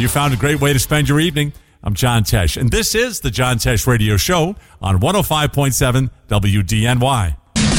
You found a great way to spend your evening. I'm John Tesh, and this is the John Tesh Radio Show on 105.7 WDNY.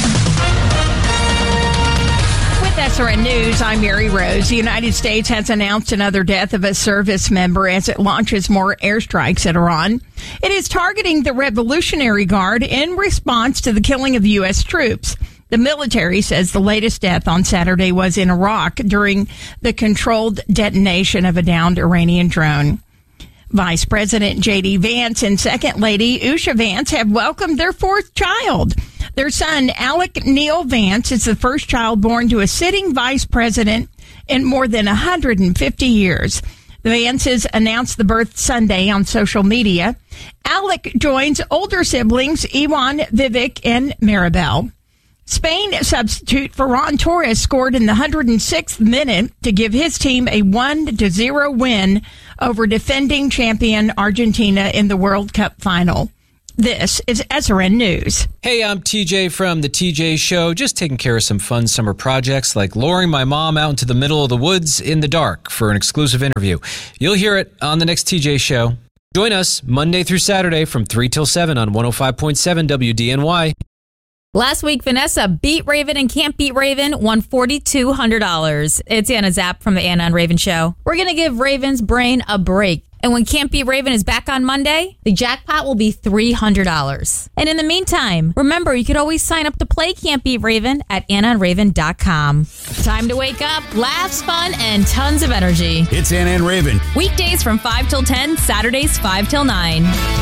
SRN News, I'm Mary Rose. The United States has announced another death of a service member as it launches more airstrikes at Iran. It is targeting the Revolutionary Guard in response to the killing of U.S. troops. The military says the latest death on Saturday was in Iraq during the controlled detonation of a downed Iranian drone. Vice President J.D. Vance and Second Lady Usha Vance have welcomed their fourth child. Their son, Alec Neil Vance, is the first child born to a sitting vice president in more than 150 years. The Vances announced the birth Sunday on social media. Alec joins older siblings Iwan, Vivek, and Maribel. Spain substitute Ferran Torres scored in the 106th minute to give his team a 1-0 win over defending champion Argentina in the World Cup final. This is SRN News. Hey, I'm TJ from The TJ Show, just taking care of some fun summer projects like luring my mom out into the middle of the woods in the dark for an exclusive interview. You'll hear it on the next TJ Show. Join us Monday through Saturday from 3 till 7 on 105.7 WDNY. Last week, Vanessa beat Raven and Can't Beat Raven won $4,200. It's Anna Zapp from the Anna and Raven Show. We're going to give Raven's brain a break. And when Can't Beat Raven is back on Monday, the jackpot will be $300. And in the meantime, remember, you could always sign up to play Can't Beat Raven at AnnaandRaven.com. Time to wake up, laughs, fun, and tons of energy. It's Anna and Raven. Weekdays from 5 till 10, Saturdays 5 till 9.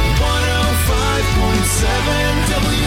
105.7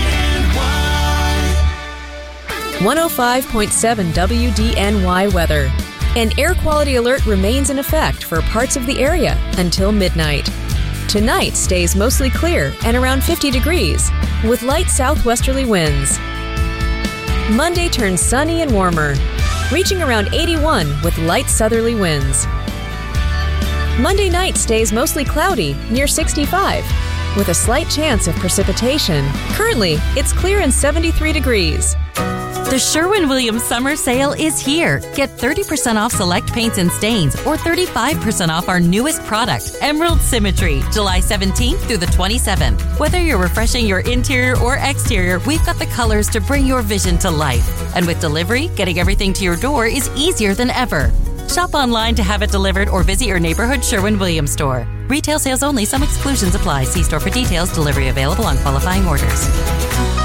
105.7 WDNY weather. An air quality alert remains in effect for parts of the area until midnight. Tonight stays mostly clear and around 50 degrees, with light southwesterly winds. Monday turns sunny and warmer, reaching around 81 with light southerly winds. Monday night stays mostly cloudy, near 65, with a slight chance of precipitation. Currently, it's clear and 73 degrees. The Sherwin-Williams Summer Sale is here. Get 30% off select paints and stains or 35% off our newest product, Emerald Symmetry, July 17th through the 27th. Whether you're refreshing your interior or exterior, we've got the colors to bring your vision to life. And with delivery, getting everything to your door is easier than ever. Shop online to have it delivered or visit your neighborhood Sherwin-Williams store. Retail sales only. Some exclusions apply. See store for details. Delivery available on qualifying orders.